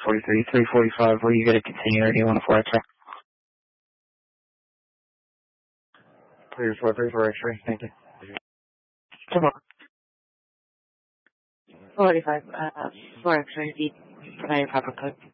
43, 345, will you get a continue or do you want a 4 X-ray? Please, 434 X-ray, thank you. Come on. 45, 4 X-ray, provide your proper code.